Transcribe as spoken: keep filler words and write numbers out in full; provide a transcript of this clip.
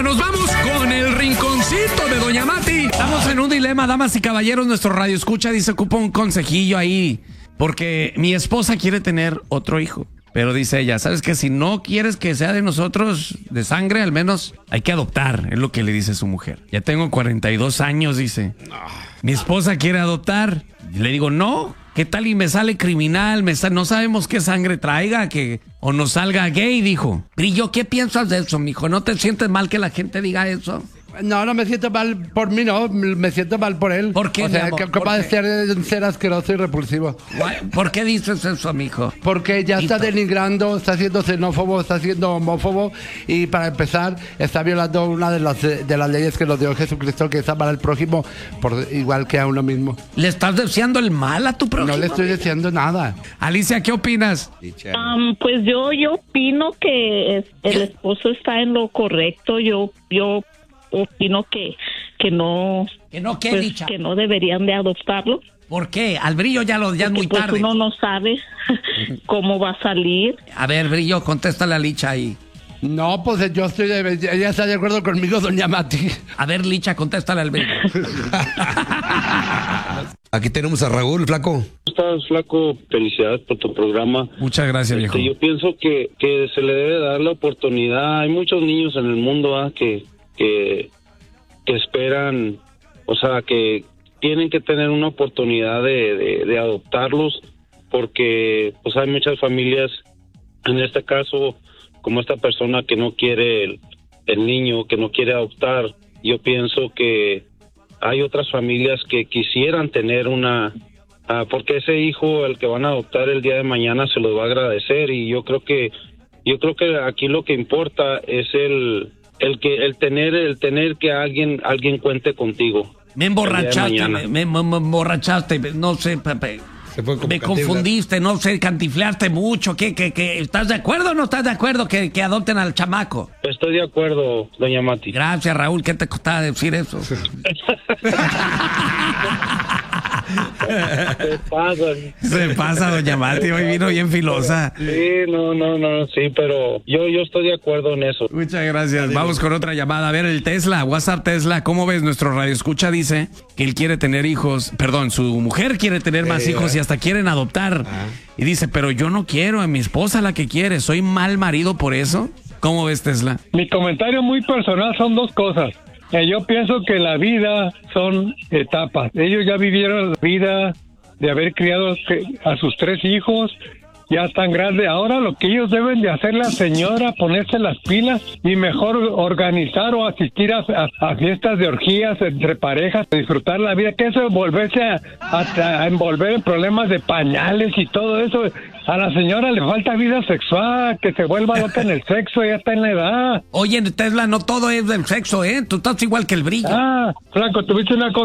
llamada. Nos vamos con el rinconcito de Doña Mati. Estamos en un dilema, damas y caballeros. Nuestro radio escucha dice, ocupa un consejillo ahí. Porque mi esposa quiere tener otro hijo. Pero dice ella, ¿sabes qué? Si no quieres que sea de nosotros, de sangre, al menos hay que adoptar. Es lo que le dice su mujer. Ya tengo cuarenta y dos años, dice. Mi esposa quiere adoptar. Y le digo, no. ¿Qué tal y me sale criminal? Me sale, no sabemos qué sangre traiga, que o nos salga gay, dijo. Brillo, ¿qué piensas de eso, mijo? ¿No te sientes mal que la gente diga eso? No, no me siento mal por mí, no. Me siento mal por él. ¿Por qué, O sea, mi amor? que capaz de ser, ser asqueroso y repulsivo. ¿Por qué dices eso, mijo? Porque ya está Tito. denigrando, está siendo xenófobo, está siendo homófobo y para empezar está violando una de las, de las leyes que nos dio Jesucristo, que es amar al prójimo por igual que a uno mismo. ¿Le estás deseando el mal a tu prójimo? No le estoy diciendo nada. Alicia, ¿qué opinas? Um, pues yo yo opino que es- el esposo está en lo correcto. Yo yo opino que que no Que no, ¿qué, pues, Licha? que no deberían de adoptarlo. ¿Por qué? Al Brillo ya, lo, ya es Porque, muy pues tarde. uno no sabe cómo va a salir. A ver, Brillo, contéstale a Licha ahí. No, pues yo estoy de, ella está de acuerdo conmigo, doña Mati. A ver, Licha, contéstale al Brillo. Aquí tenemos a Raúl, flaco. ¿Cómo estás, flaco? Felicidades por tu programa. Muchas gracias, viejo. Este, yo pienso que, que se le debe dar la oportunidad. Hay muchos niños en el mundo ¿ah? que, que, que esperan, o sea, que tienen que tener una oportunidad de, de, de adoptarlos, porque pues hay muchas familias, en este caso, como esta persona que no quiere el, el niño, que no quiere adoptar. Yo pienso que hay otras familias que quisieran tener una, ah, porque ese hijo, el que van a adoptar el día de mañana, se los va a agradecer. Y yo creo que, yo creo que aquí lo que importa es el, el que, el tener, el tener que alguien, alguien cuente contigo. Me El día de emborrachaste, mañana. me, me- me emborrachaste, no sé, Pepe. Se fue como Me Cantinflas. confundiste, no sé, cantifleaste mucho. ¿Qué, qué, qué? ¿Estás de acuerdo o no estás de acuerdo que, que adopten al chamaco? Estoy de acuerdo, doña Mati. Gracias, Raúl. ¿Qué te costaba decir eso? ¿Qué pasa? Se pasa, doña Mati. Hoy vino bien filosa. Sí, no, no, no, sí, pero yo, yo estoy de acuerdo en eso. Muchas gracias. Vamos con otra llamada. A ver, el Tesla, WhatsApp Tesla, ¿cómo ves? Nuestro radio escucha dice que él quiere tener hijos, perdón, su mujer quiere tener más hijos y hasta quieren adoptar. Y dice, pero yo no quiero, es mi esposa la que quiere, ¿soy mal marido por eso? ¿Cómo ves, Tesla? Mi comentario muy personal son dos cosas. Eh, yo pienso que la vida son etapas. Ellos ya vivieron la vida de haber criado que- a sus tres hijos, ya están grandes. Ahora lo que ellos deben de hacer, la señora, ponerse las pilas y mejor organizar o asistir a, a- a fiestas de orgías entre parejas, disfrutar la vida, que eso es volverse a, a- a envolver en problemas de pañales y todo eso. A la señora le falta vida sexual, que se vuelva loca en el sexo, ya está en la edad. Oye, Tesla, no todo es del sexo, ¿eh? Tú estás igual que el Brillo. Ah, flaco, tuviste una cosa.